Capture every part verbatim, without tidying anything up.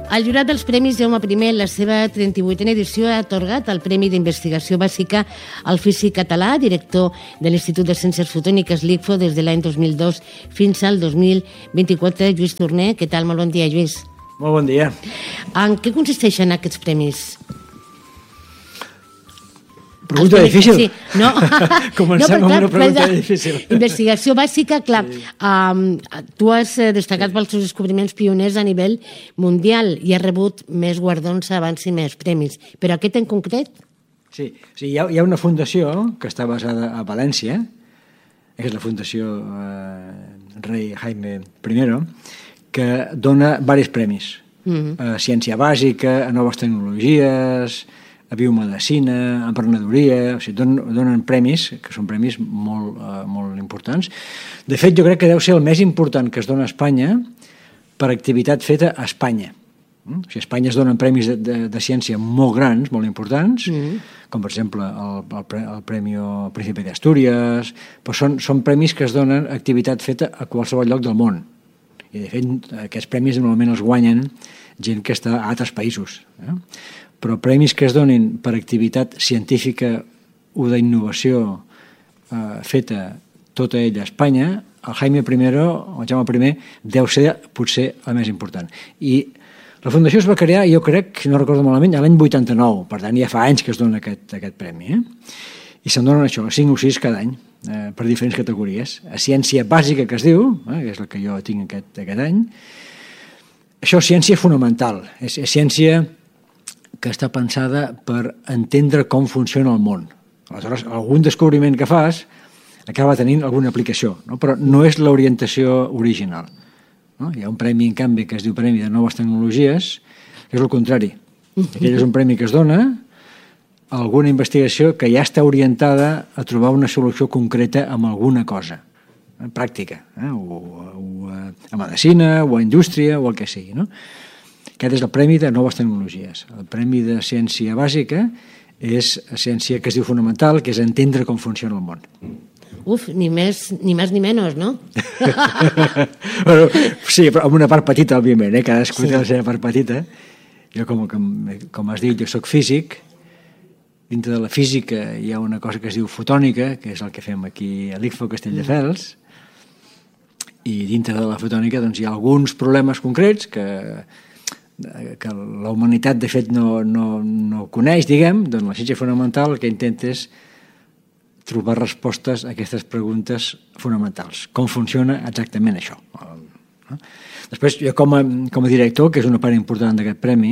El jurat dels Premis Jaume I, en la seva trenta-vuitena edició, ha atorgat el Premi d'Investigació Bàsica al físic català, director de l'Institut de Ciències Fotòniques, l'I C F O, des de l'any dos mil dos fins al dos mil vint-i-quatre, Lluís Torner. Què tal? Molt bon dia, Lluís. Molt bon dia. En què consisteixen aquests premis? Pregunta difícil. Sí, no. Comencem no, amb una pregunta difícil. Investigació bàsica, clar. Sí. Um, tu has destacat sí. pels teus descobriments pioners a nivell mundial i has rebut més guardons abans i més premis. Però aquest en concret? Sí, sí hi, ha, hi ha una fundació que està basada a València, que és la Fundació eh, Rei Jaime I, que dona diversos premis. Uh-huh. A ciència bàsica, a noves tecnologies, a biomedicina, a emprenedoria, o sigui, donen, donen premis, que són premis molt, uh, molt importants. De fet, jo crec que deu ser el més important que es dona a Espanya per activitat feta a Espanya. Mm? O sigui, a Espanya es donen premis de, de, de ciència molt grans, molt importants, mm. com per exemple el, el, el Premi Príncipe de Astúries, però són, són premis que es donen activitat feta a qualsevol lloc del món. I de fet, aquests premis normalment els guanyen gent que està a altres països. Eh? Però premis que es donin per activitat científica o d'innovació eh, feta tota ella a Espanya, el Jaime I, el Jaume I, deu ser potser el més important. I la Fundació es va crear, jo crec, si no recordo malament, l'any vuitanta-nou, per tant ja fa anys que es dona aquest, aquest premi. Eh? I se'n donen això, cinc o sis cada any, eh, per diferents categories. A ciència bàsica, que es diu, eh, que és la que jo tinc aquest, aquest any, això és ciència fonamental, és, és ciència que està pensada per entendre com funciona el món. Aleshores, algun descobriment que fas acaba tenint alguna aplicació, no? Però no és l'orientació original. No? Hi ha un premi, en canvi, que es diu Premi de Noves Tecnologies, que és el contrari. Aquell és un premi que es dona a alguna investigació que ja està orientada a trobar una solució concreta amb alguna cosa, eh? pràctica, eh? o, o a medicina, o a indústria, o el que sigui, no? Aquest és el Premi de Noves Tecnologies. El Premi de Ciència Bàsica és ciència que es diu fonamental, que és entendre com funciona el món. Uf, ni més ni més ni menys, no? Bueno, sí, però amb una part petita, òbviament, eh? Cadascú sí. té la seva part petita. Jo, com, com, com has dit, jo soc físic. Dintre de la física hi ha una cosa que es diu fotònica, que és el que fem aquí a l'I C F O Castelldefels, i dintre de la fotònica doncs, hi ha alguns problemes concrets que... que la humanitat de fet no, no, no coneix, diguem, doncs la ciència fonamental el que intenta és trobar respostes a aquestes preguntes fonamentals. Com funciona exactament això? Després, jo com a, com a director, que és una part important d'aquest premi,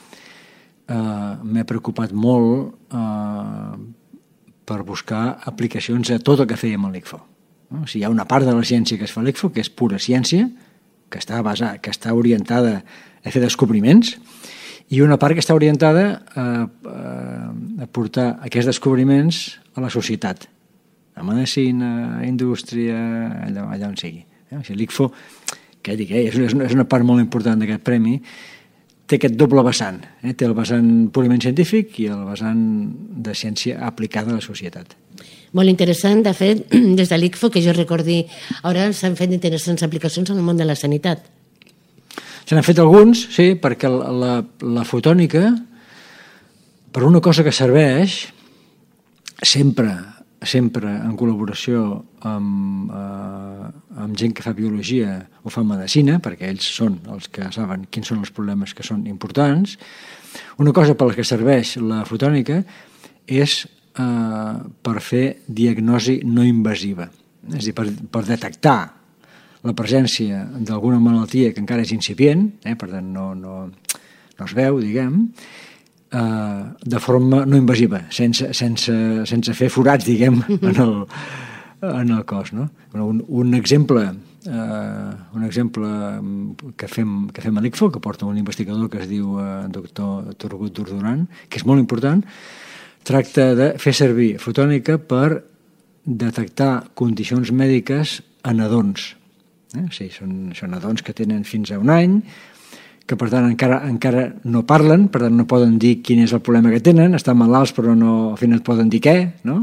eh, m'he preocupat molt eh, per buscar aplicacions a tot el que fèiem a l'I C F O. O sigui, hi ha una part de la ciència que es fa a l'I C F O, que és pura ciència, que està basada, que està orientada a fer descobriments, i una part que està orientada a, a, a portar aquests descobriments a la societat, a medicina, a indústria, allà, allà on sigui. O sigui, l'I C F O, que dic, eh, és, una, és una part molt important d'aquest premi, té aquest doble vessant. Eh? Té el vessant purament científic i el vessant de ciència aplicada a la societat. Molt interessant, de fet, des de l'I C F O, que jo recordi, ara s'han fet interessants aplicacions en el món de la sanitat. Se n'han fet alguns, sí, perquè la, la, la fotònica, per una cosa que serveix, sempre, sempre en col·laboració amb, eh, amb gent que fa biologia o fa medicina, perquè ells són els que saben quins són els problemes que són importants, una cosa per la que serveix la fotònica és eh, per fer diagnosi no invasiva, és a dir, per, per detectar la presència d'alguna malaltia que encara és incipient, eh, per tant no, no, no es veu, diguem, eh, de forma no invasiva, sense, sense, sense fer forats, diguem, en el, en el cos. No? Un, un exemple eh, un exemple que fem, que fem a l'I C F O, que porta un investigador que es diu eh, doctor Torgut Durduran, que és molt important, tracta de fer servir fotònica per detectar condicions mèdiques a nadons. Eh? O sigui, són, són nadons que tenen fins a un any, que per tant encara, encara no parlen, per tant no poden dir quin és el problema que tenen, estan malalts però no, al final poden dir què, no?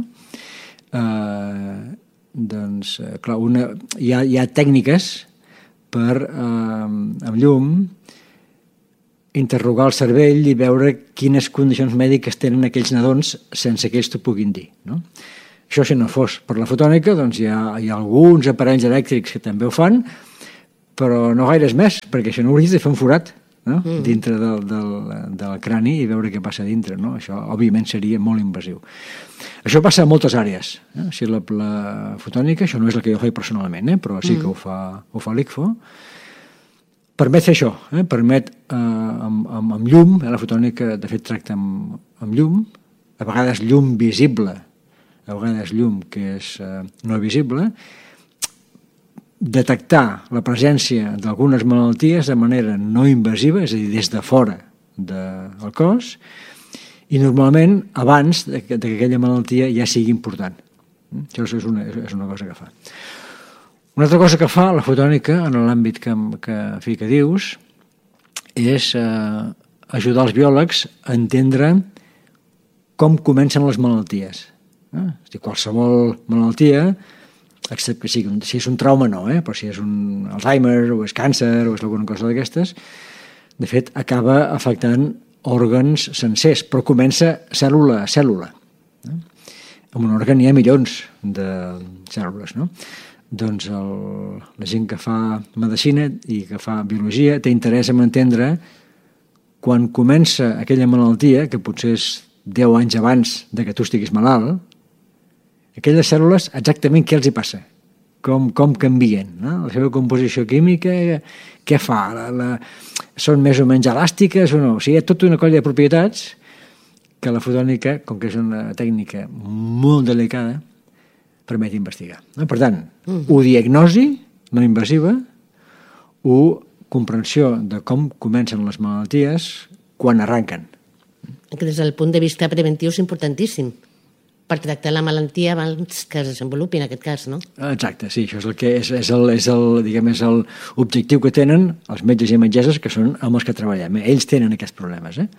Eh, doncs, clar, una, hi, ha, hi ha tècniques per, eh, amb llum, interrogar el cervell i veure quines condicions mèdiques tenen aquells nadons sense que ells t'ho puguin dir, no? Això, si no fos per la fotònica, doncs hi ha, hi ha alguns aparells elèctrics que també ho fan, però no gaires més, perquè això no hauries de fer un forat, no? Mm. dintre del, del, del crani i veure què passa dintre, no? Això, òbviament, seria molt invasiu. Això passa a moltes àrees. Eh? O sigui, la, la fotònica, això no és el que jo faig personalment, eh? però sí que mm. ho fa, ho fa l'I C F O. Permet fer això, eh? permet eh, amb, amb, amb llum, eh? la fotònica, de fet, tracta amb, amb llum, a vegades llum visible, a vegades llum que és eh, no visible, detectar la presència d'algunes malalties de manera no invasiva, és a dir, des de fora del cos, i normalment abans de que, de que aquella malaltia ja sigui important. Això és una, és una cosa que fa. Una altra cosa que fa la fotònica, en l'àmbit que, que, que, que dius, és eh, ajudar els biòlegs a entendre com comencen les malalties. Eh? És a dir, qualsevol malaltia, excepte que sigui, si és un trauma no, eh? però si és un Alzheimer o és càncer o és alguna cosa d'aquestes, de fet acaba afectant òrgans sencers, però comença cèl·lula a cèl·lula. Eh? En un òrgan hi ha milions de cèl·lules, no? Doncs el, la gent que fa medicina i que fa biologia té interès en entendre quan comença aquella malaltia, que potser és deu anys abans de que tu estiguis malalt, aquelles cèl·lules exactament què els hi passa, com, com canvien, no? La seva composició química, què fa, la, la, són més o menys elàstiques o no, o sigui, hi ha tota una colla de propietats que la fotònica, com que és una tècnica molt delicada, permet investigar. No? Per tant, mm. o diagnosi no invasiva o comprensió de com comencen les malalties quan arranquen. Que des del punt de vista preventiu és importantíssim per tractar la malaltia abans que es desenvolupi, en aquest cas, no? Exacte, sí, això és el que és, és el, és el, diguem, és el objectiu que tenen els metges i metgesses que són amb els que treballem. Ells tenen aquests problemes, eh?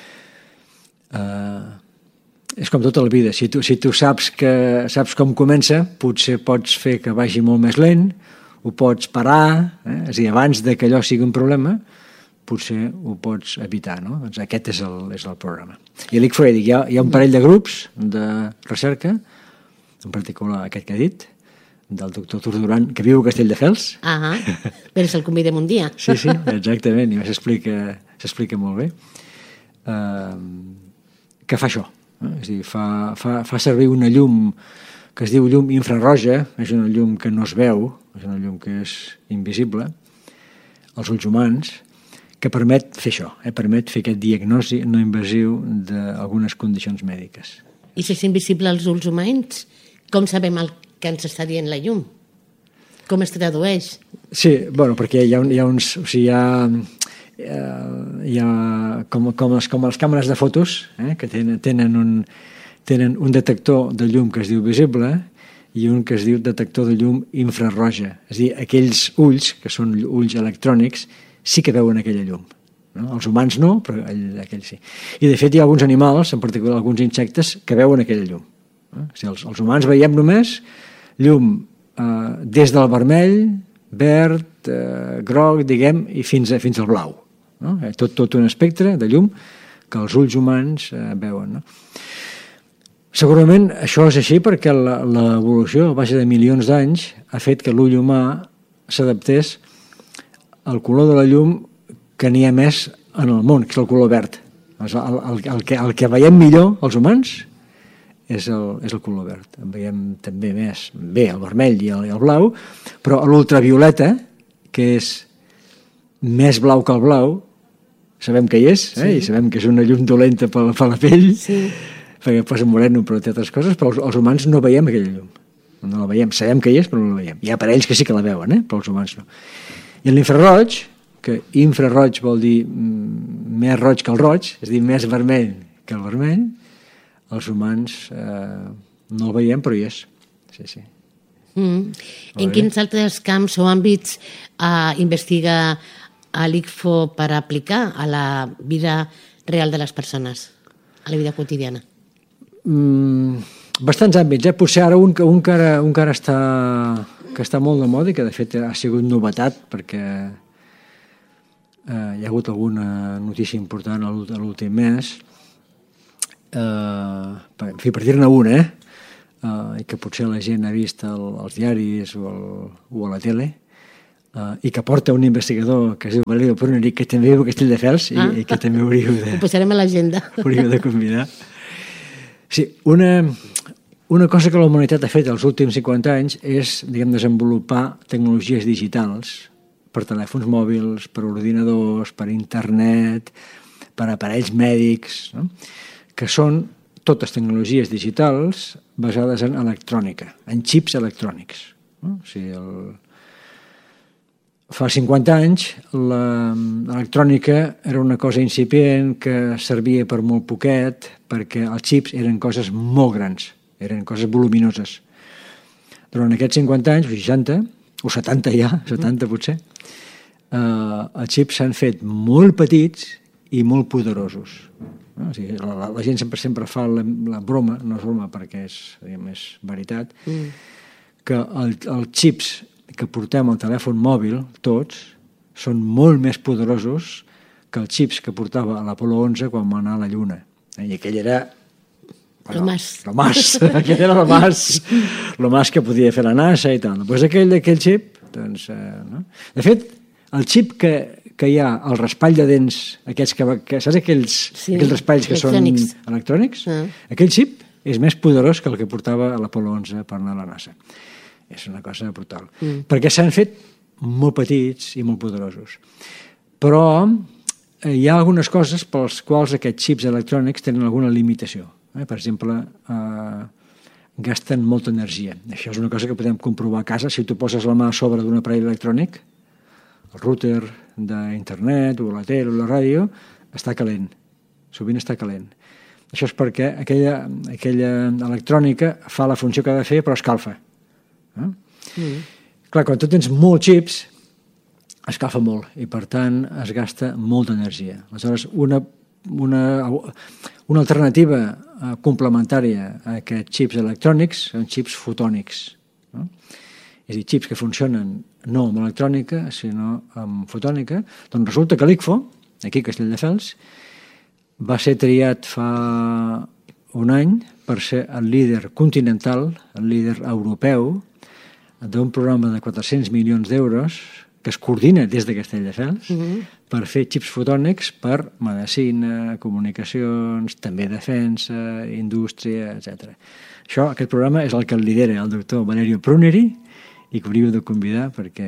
Uh, és com tota la vida. Si tu, si tu saps, que, saps com comença, potser pots fer que vagi molt més lent, ho pots parar, eh? És a dir, abans de que allò sigui un problema, potser ho pots evitar, no? Doncs aquest és el, és el programa. I l'I C F O, hi ha, hi ha un parell de grups de recerca, en particular aquest que he dit, del doctor Turduran, que viu a Castelldefels. Ah, però se'l convidem un dia. Sí, sí, exactament, i s'explica s'explica molt bé. Uh, que fa això, eh? És a dir, fa, fa, fa servir una llum que es diu llum infraroja, és una llum que no es veu, és una llum que és invisible als ulls humans, que permet fer això, eh? permet fer aquest diagnosi no invasiu d'algunes condicions mèdiques. I si és invisible als ulls humans, com sabem el que ens està dient la llum? Com es tradueix? Sí, bueno, perquè hi ha, hi ha uns... O sigui, hi ha, hi ha com, com, les, com les càmeres de fotos, eh? que tenen, tenen, un, tenen un detector de llum que es diu visible i un que es diu detector de llum infraroja. És a dir, aquells ulls, que són ulls electrònics, sí que veuen aquella llum. No? Els humans no, però aquells sí. I de fet hi ha alguns animals, en particular alguns insectes, que veuen aquella llum. No? O sigui, els, els humans veiem només llum eh, des del vermell, verd, eh, groc, diguem, i fins, a, fins al blau. No? Tot, tot un espectre de llum que els ulls humans eh, veuen. No? Segurament això és així perquè l'evolució a base de milions d'anys ha fet que l'ull humà s'adaptés el color de la llum que n'hi ha més en el món, que és el color verd. El, el, el, que, el que veiem millor, els humans, és el, és el color verd. En veiem també més, bé, el vermell i el, i el blau, però l'ultravioleta, que és més blau que el blau, sabem que hi és, eh? Sí. I sabem que és una llum dolenta per, per la pell, sí. Perquè posa moreno, però té altres coses, però els, els humans no veiem aquella llum. No la veiem, sabem que hi és, però no la veiem. Hi ha aparells que sí que la veuen, eh? Però els humans no. I l'infraroig, que infraroig vol dir mm, més roig que el roig, és a dir, més vermell que el vermell, els humans eh, no el veiem, però hi és. Sí, sí. Mm. En quins altres camps o àmbits eh, investiga a l'I C F O per aplicar a la vida real de les persones, a la vida quotidiana? Mm, bastants àmbits, eh? Potser ara un, un, que ara, un que ara està... que està molt de moda i que de fet ha sigut novetat perquè eh, hi ha hagut alguna notícia important a l'últim mes, eh, en fi, per dir-ne una, eh? Uh, i que potser la gent ha vist el, als diaris o, el, o a la tele, uh, i que porta un investigador que es diu Valerio Pruneri, que també viu a Castelldefels, ah. i, i que també hauríeu de... Ho posarem a l'agenda. Hauríeu de convidar. Sí, una, una cosa que la humanitat ha fet els últims cinquanta anys és, diguem, desenvolupar tecnologies digitals per telèfons mòbils, per ordinadors, per internet, per aparells mèdics, no? Que són totes tecnologies digitals basades en electrònica, en xips electrònics. No? O sigui, el... Fa cinquanta anys l'electrònica era una cosa incipient que servia per molt poquet perquè els xips eren coses molt grans, eren coses voluminoses. Durant aquests cinquanta anys, o seixanta, o setanta ja, setanta potser, eh, els xips s'han fet molt petits i molt poderosos. No? O sigui, la, la gent sempre sempre fa la, la broma, no és broma perquè és, diguem, és veritat, mm. que el, els xips que portem al telèfon mòbil, tots, són molt més poderosos que els xips que portava a l'Apolo onze quan va anar a la Lluna. I aquell era... Bueno, lo más. Lo más. Aquell era lo más, lo más que podia fer la NASA i tal. Doncs pues aquell, aquell xip, doncs... Eh, no? De fet, el xip que... que hi ha el raspall de dents, aquests que, que saps aquells, sí, aquells raspalls que electrònics. Són electrònics? Ah. Aquell xip és més poderós que el que portava a l'Apolo onze per anar a la NASA. És una cosa brutal. Mm. Perquè s'han fet molt petits i molt poderosos. Però eh, hi ha algunes coses pels quals aquests xips electrònics tenen alguna limitació. Eh? Per exemple, eh, gasten molta energia. Això és una cosa que podem comprovar a casa. Si tu poses la mà a sobre d'un aparell electrònic, el router d'internet o la tele o la ràdio està calent, sovint està calent. Això és perquè aquella, aquella electrònica fa la funció que ha de fer però escalfa. Eh? Mm. Clar, quan tu tens molts xips escalfa molt i per tant es gasta molta energia. Aleshores, una, una, una alternativa complementària a aquests xips electrònics són xips fotònics, no? És a dir, xips que funcionen no amb electrònica, sinó amb fotònica. Doncs resulta que l'I C F O, aquí a Castelldefels, va ser triat fa un any per ser el líder continental, el líder europeu, d'un programa de quatre-cents milions d'euros que es coordina des de Castelldefels mm-hmm. per fer xips fotònics per medicina, comunicacions, també defensa, indústria, etcètera. Això, aquest programa és el que el lidera el doctor Valerio Pruneri, i que hauríeu de convidar perquè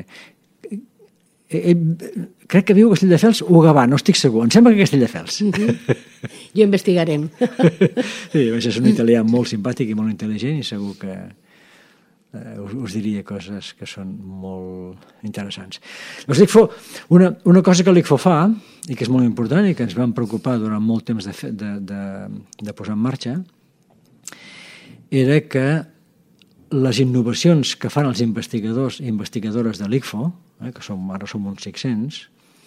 ell, crec que viu a Castelldefels o a Gavà, no estic segur, em sembla que a Castelldefels. Mm-hmm. Jo investigarem. Sí, és un italià molt simpàtic i molt intel·ligent i segur que eh, us, us diria coses que són molt interessants. Doncs l'I C F O, una, una cosa que l'I C F O fa i que és molt important i que ens vam preocupar durant molt temps de, de, de, de posar en marxa era que les innovacions que fan els investigadors i investigadores de l'I C F O, eh, que som, ara som uns cinc-cents,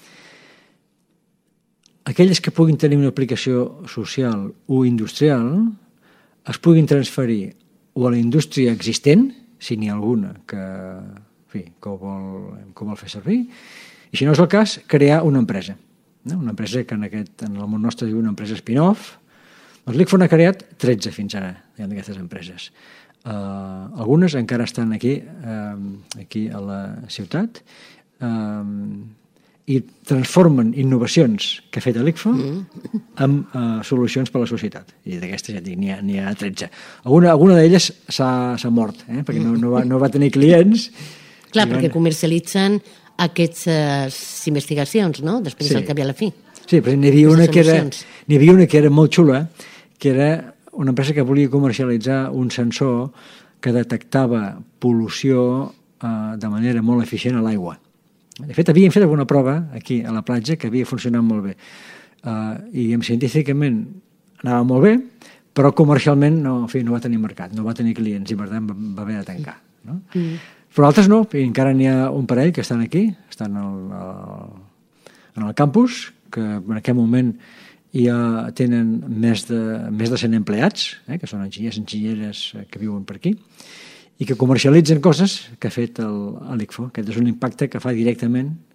aquelles que puguin tenir una aplicació social o industrial es puguin transferir o a la indústria existent, si n'hi ha alguna que, en fi, que, ho vol, que ho vol fer servir, i si no és el cas, crear una empresa. No? Una empresa que en, aquest, en el món nostre diu una empresa spin-off. Doncs l'I C F O n'ha creat tretze fins ara, d'aquestes empreses. Uh, algunes encara estan aquí uh, aquí a la ciutat uh, i transformen innovacions que ha fet l'I C F O mm. amb uh, solucions per a la societat i d'aquestes ja dic, n'hi ha, n'hi ha tretze. Alguna, alguna d'elles s'ha, s'ha mort eh? perquè no, no, va, no va tenir clients. Clar, perquè van... comercialitzen aquestes investigacions, no? Després sí. Al cap i a la fi. Sí, però n'hi havia, una que era, n'hi havia una que era molt xula, que era una empresa que volia comercialitzar un sensor que detectava pol·lució eh, de manera molt eficient a l'aigua. De fet, havien fet alguna prova aquí a la platja que havia funcionat molt bé. Uh, I científicament anava molt bé, però comercialment no, en fi, no va tenir mercat, no va tenir clients i per tant va, va haver de tancar. No? Mm. Però altres no, i encara n'hi ha un parell que estan aquí, estan al, al, en el campus, que en aquest moment ja tenen més de, més de cent empleats, eh, que són enginyers, enginyeres que viuen per aquí, i que comercialitzen coses que ha fet l'I C F O. Aquest és un impacte que fa directament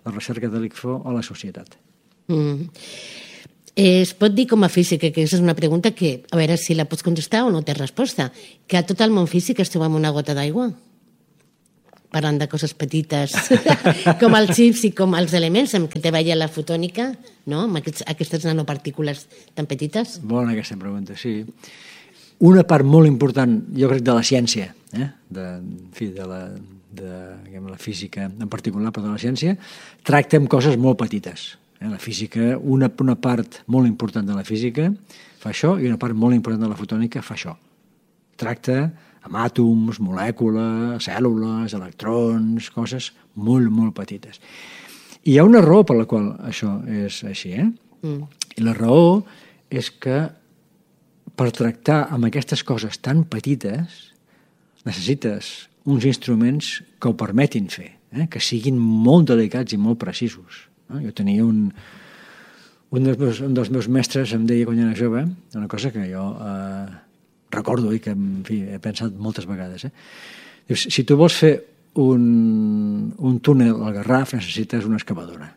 la recerca de l'I C F O a la societat. Mm. Es pot dir com a físic, que aquesta és una pregunta que, a veure si la pots contestar o no té resposta, que a tot el món físic es troba amb una gota d'aigua? Parlant de coses petites, com els xips i com els elements amb què te veia la fotònica, no? Amb aquests, aquestes nanopartícules tan petites. Bona aquesta pregunta, sí. Una part molt important, jo crec, de la ciència, eh? de, en fi, de la, de diguem, la física en particular, però de la ciència, tracta amb coses molt petites. Eh? La física, una, una part molt important de la física fa això i una part molt important de la fotònica fa això. Tracta amb àtoms, molècules, cèl·lules, electrons, coses molt, molt petites. I hi ha una raó per la qual això és així, eh? Mm. I la raó és que per tractar amb aquestes coses tan petites necessites uns instruments que ho permetin fer, eh? Que siguin molt delicats i molt precisos. Eh? Jo tenia un, un, dels meus, un dels meus mestres em deia quan era jove, una cosa que jo eh, recordo i que en fi, he pensat moltes vegades. Eh? Dius, si tu vols fer un, un túnel al Garraf necessites una excavadora.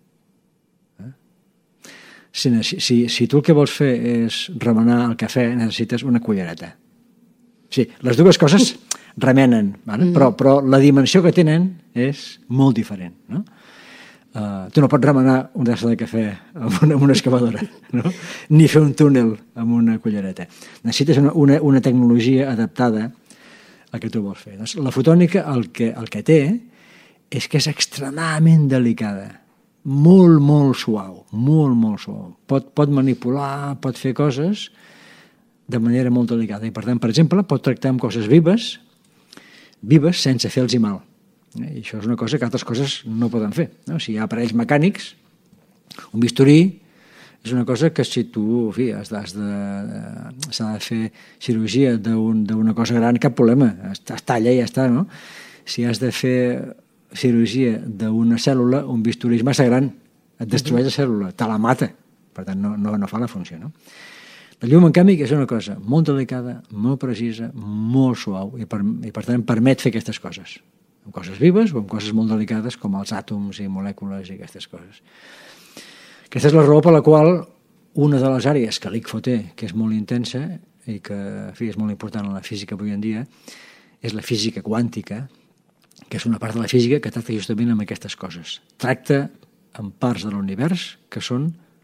Eh? Si, si, si tu el que vols fer és remenar el cafè necessites una cullereta. Sí, les dues coses remenen, vale? mm. però, però la dimensió que tenen és molt diferent. No? Uh, tu no pots remenar un tassa de cafè amb una, amb una excavadora, no? Ni fer un túnel amb una cullereta. Necessites una, una, una tecnologia adaptada al que tu vols fer. Doncs la fotònica el que, el que té és que és extremadament delicada, molt, molt suau, molt, molt suau. Pot, pot manipular, pot fer coses de manera molt delicada. I per tant, per exemple, pot tractar amb coses vives, vives sense fer-los mal. I això és una cosa que altres coses no poden fer. No? Si hi ha aparells mecànics, un bisturí és una cosa que si tu, en fi, has de, has de, s'ha de fer cirurgia d'una un, cosa gran, cap problema, es, es talla i ja està, no? Si has de fer cirurgia d'una cèl·lula, un bisturí és massa gran, et destrueix la cèl·lula, te la mata, per tant no, no, no fa la funció, no? La llum, en canvi, és una cosa molt delicada, molt precisa, molt suau, i per, i per tant permet fer aquestes coses. Amb coses vives o amb coses molt delicades com els àtoms i molècules i aquestes coses. Aquesta és la raó per la qual una de les àrees que l'I C F O té, que és molt intensa i que en fi, és molt important en la física avui en dia, és la física quàntica, que és una part de la física que tracta justament amb aquestes coses. Tracta amb parts de l'univers que són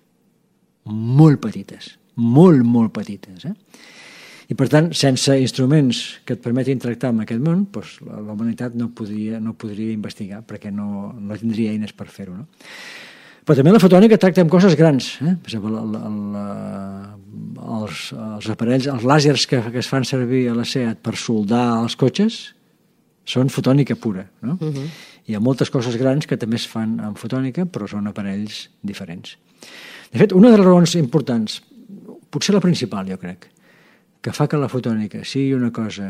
molt petites, molt, molt petites, eh? I, per tant, sense instruments que et permetin tractar amb aquest món, doncs, la, la humanitat no podria, no podria investigar perquè no, no tindria eines per fer-ho. No? Però també la fotònica tracta amb coses grans. Eh? Per exemple, el, el, els, els aparells, els làsers que, que es fan servir a la SEAT per soldar els cotxes són fotònica pura. No? Uh-huh. Hi ha moltes coses grans que també es fan amb fotònica, però són aparells diferents. De fet, una de les raons importants, potser la principal, jo crec, que fa que la fotònica sigui una cosa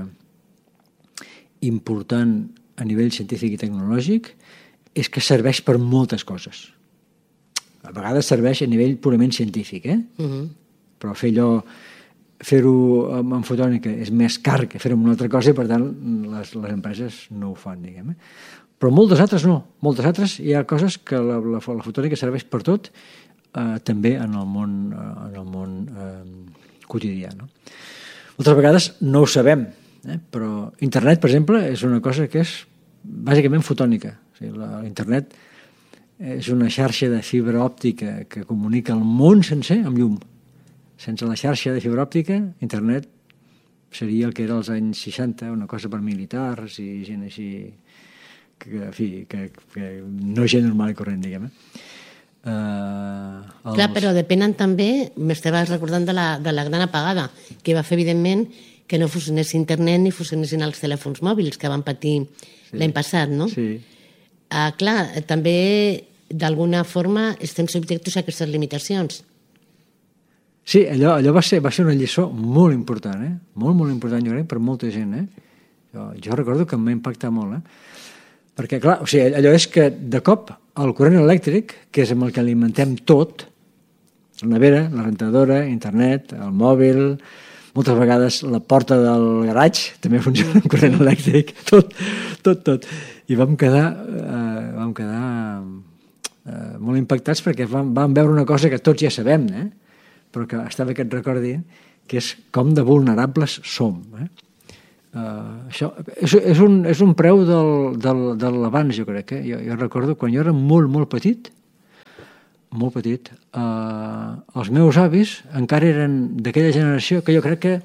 important a nivell científic i tecnològic és que serveix per moltes coses. A vegades serveix a nivell purament científic, eh? Uh-huh. Però fer allò, fer-ho amb, amb fotònica és més car que fer-ho amb una altra cosa i, per tant, les, les empreses no ho fan, diguem. Eh? Però moltes altres no. Moltes altres hi ha coses que la, la, la fotònica serveix per tot, eh, també en el món, en el món eh, quotidià, no? Moltes vegades no ho sabem, eh? Però internet, per exemple, és una cosa que és bàsicament fotònica. O sigui, la, internet és una xarxa de fibra òptica que comunica el món sencer amb llum. Sense la xarxa de fibra òptica, internet seria el que era als anys seixanta, una cosa per militars i gent així, que, en fi, que, que no és gent normal i corrent, diguem. Eh? Uh, els... Clar, però depenen també, m'estaves recordant de la, de la gran apagada, que va fer, evidentment, que no funcionés internet ni funcionessin els telèfons mòbils que van patir sí. l'any passat, no? Sí. Uh, clar, també, d'alguna forma, estem subjectes a aquestes limitacions. Sí, allò, allò va, ser, va ser una lliçó molt important, eh? Molt, molt important, jo crec, per molta gent, eh? Jo, jo recordo que em va impactar molt, eh? Perquè, clar, o sigui, allò és que, de cop, el corrent elèctric, que és amb el que alimentem tot, la nevera, la rentadora, internet, el mòbil, moltes vegades la porta del garatge també funciona amb corrent elèctric, tot, tot, tot. I vam quedar, eh, vam quedar eh, molt impactats perquè van, van veure una cosa que tots ja sabem, eh? Però que està bé que et recordi, que és com de vulnerables som. Eh? Uh, això és, és, un, és un preu del, del, de l'abans, jo crec. Eh? Jo, jo recordo quan jo era molt, molt petit, molt petit, uh, els meus avis encara eren d'aquella generació que jo crec que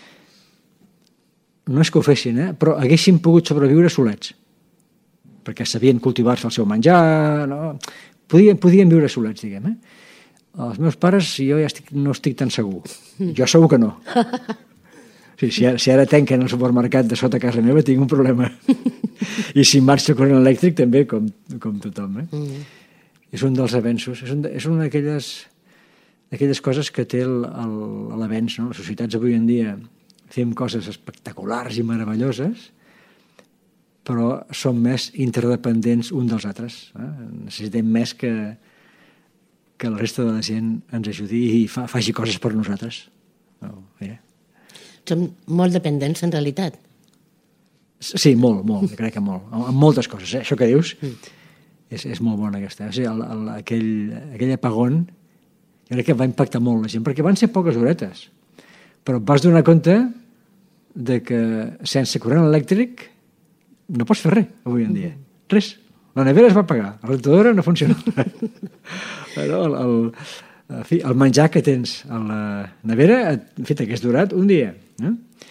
no és que ho fessin, eh? Però haguessin pogut sobreviure solets, perquè sabien cultivar-se el seu menjar, no? Podien, podien viure solets, diguem. Eh? Els meus pares, jo ja estic, no estic tan segur. Jo segur que no. Sí, si, ara, si ara tanquen el supermercat de sota casa meva, tinc un problema. I si marxa corrent elèctric, també, com, com tothom. Eh? Mm. És un dels avenços. És, un, és una d'aquelles aquelles coses que té l'avenç. No? Les societats avui en dia fem coses espectaculars i meravelloses, però som més interdependents un dels altres. Eh? Necessitem més que, que la resta de la gent ens ajudi i fa, faci coses per nosaltres. No, mira. Som molt dependents, en realitat. Sí, molt, molt, crec que molt. En moltes coses, eh? Això que dius mm. és, és molt bona aquesta. O sigui, el, el, aquell, aquell apagón, jo crec que va impactar molt la gent, perquè van ser poques horetes. Però et vas donar compte de que sense corrent elèctric no pots fer res, avui en dia. Res. La nevera es va apagar, la rentadora no funcionava. Però el, el, en fi, el menjar que tens a la nevera, en fi, t'hagués durat un dia. Eh?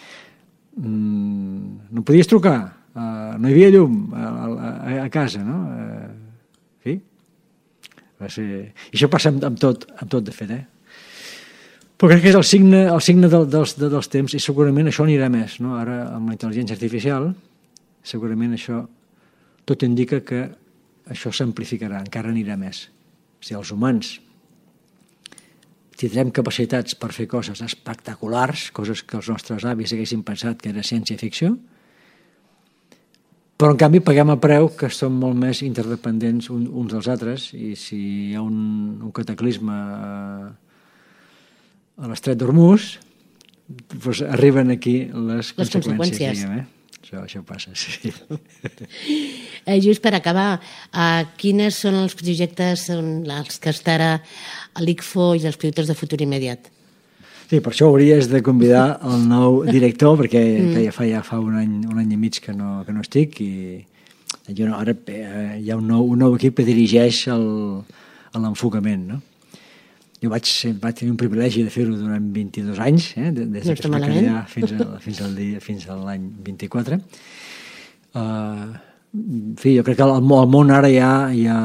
Mm, no podies trucar, uh, no hi havia llum a, a, a casa, no? Uh, en fi, va ser... I això passa amb, amb, tot, amb tot, de fet, eh? Però crec que és el signe, el signe del, dels, de, dels temps, i segurament això anirà més, no? Ara, amb la intel·ligència artificial, segurament això, tot indica que això s'amplificarà, encara anirà més. Si els humans tindrem capacitats per fer coses espectaculars, coses que els nostres avis haguessin pensat que era ciència-ficció, però en canvi paguem a preu que som molt més interdependents un, uns dels altres, i si hi ha un, un cataclisme a, a l'estret d'Hormuz, doncs arriben aquí les, les conseqüències. conseqüències. Diguem, eh? Això, això passa, sí. Eh, just per acabar, eh, quines són els projectes en els que estarà l'I C F O i els productors de futur immediat? Sí, per això hauries de convidar el nou director, perquè mm. que ja fa, ja fa un, any, un any i mig que no, que no estic, i jo no, ara eh, hi ha un nou, un nou equip que dirigeix l'enfocament, no? Jo vaig, vaig tenir un privilegi de fer-ho durant vint-i-dos anys, eh, des no que es va crear fins, a, fins, al dia, fins a l'any vint-i-quatre. Uh, en fi, jo crec que al, al món ara hi ha, hi ha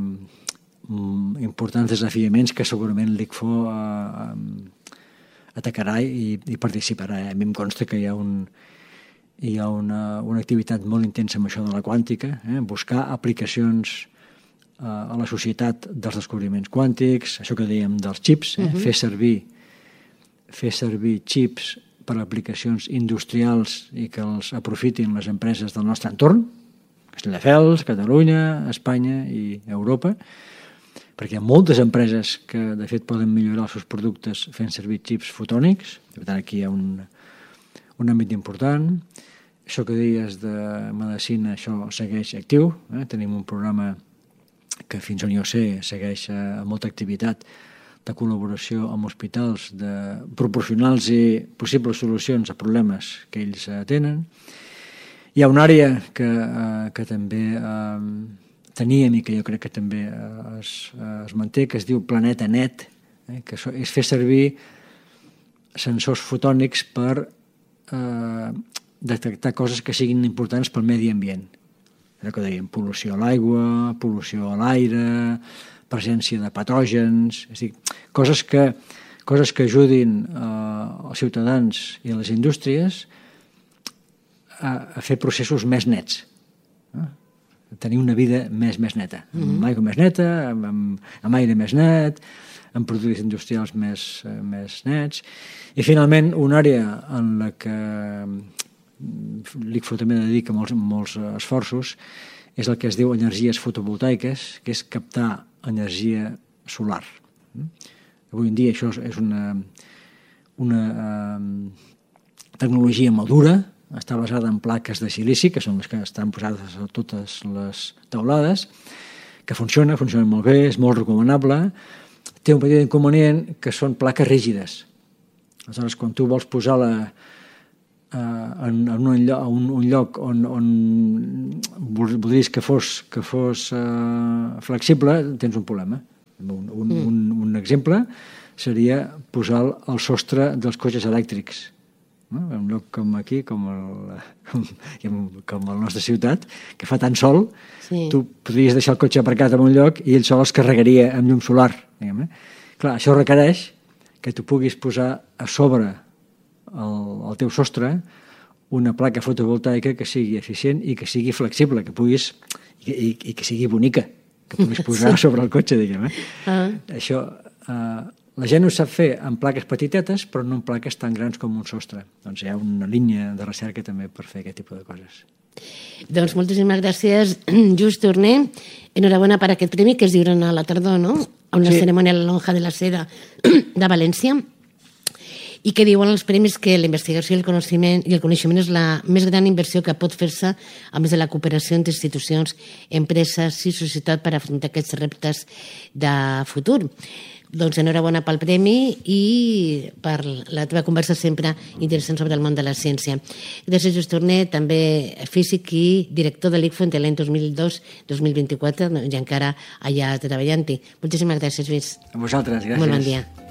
um, importants desafiaments que segurament l'I C F O uh, um, atacarà i, i participarà. A mi em consta que hi ha, un, hi ha una, una activitat molt intensa amb això de la quàntica, eh, buscar aplicacions a la societat dels descobriments quàntics, això que dèiem dels xips, eh? uh-huh. fer servir fer servir xips per a aplicacions industrials i que els aprofitin les empreses del nostre entorn, Castelldefels, Catalunya, Espanya i Europa, perquè hi ha moltes empreses que de fet poden millorar els seus productes fent servir xips fotònics, per tant aquí hi ha un, un àmbit important. Això que deies de medicina, això segueix actiu, eh? Tenim un programa que fins on jo sé segueix amb molta activitat de col·laboració amb hospitals, de proporcionar-los possibles solucions a problemes que ells tenen. Hi ha una àrea que, eh, que també eh, teníem i que jo crec que també es, es manté, que es diu Planeta Net, eh, que és fer servir sensors fotònics per eh, detectar coses que siguin importants pel medi ambient. Que dèiem, pol·lució a l'aigua, pol·lució a l'aire, presència de patògens, és a dir, coses que, coses que ajudin eh, els ciutadans i les indústries a, a fer processos més nets, eh? A tenir una vida més, més neta, amb mm-hmm. aigua més neta, amb, amb, amb aire més net, amb productes industrials més, més nets, i finalment una àrea en la que l'I C F O també dedica molts, molts esforços, és el que es diu energies fotovoltaiques, que és captar energia solar. Avui en dia això és una, una um, tecnologia madura, està basada en plaques de silici, que són les que estan posades a totes les teulades, que funciona, funciona molt bé, és molt recomanable. Té un petit inconvenient que són plaques rígides. Aleshores, quan tu vols posar-la en, en un, lloc, un, un lloc on, on voldries que fos, que fos uh, flexible, tens un problema. Un, un, mm. un, un exemple seria posar el sostre dels cotxes elèctrics. No? En un lloc com aquí, com, el, com, com a la nostra ciutat, que fa tant sol, sí. Tu podries deixar el cotxe aparcat en un lloc i ell sol es carregaria amb llum solar. Diguem, eh? Clar, això requereix que tu puguis posar a sobre el, el teu sostre una placa fotovoltaica que sigui eficient i que sigui flexible, que puguis i, i, i que sigui bonica, que puguis posar sí. sobre el cotxe, diguem. Eh? Uh-huh. Això, eh, la gent ho sap fer amb plaques petitetes, però no amb plaques tan grans com un sostre. Doncs hi ha una línia de recerca també per fer aquest tipus de coses. Doncs moltíssimes gràcies, Just Torner. Enhorabona per aquest premi que es lliuren a la tardor, no? A una sí. cerimònia a la Lonja de la Seda de València, i que diuen els premis que la investigació i el coneixement, i el coneixement és la més gran inversió que pot fer-se a més de la cooperació entre institucions, empreses i societat per afrontar aquests reptes de futur. Doncs enhorabona pel premi i per la teva conversa sempre interessant sobre el món de la ciència. Gràcies, Just Torner, també físic i director de l'I C F O entre l'any dos mil dos a dos mil vint-i-quatre, i encara allà treballant-hi. Moltíssimes gràcies, Lluís. A vosaltres, gràcies. Molt bon dia.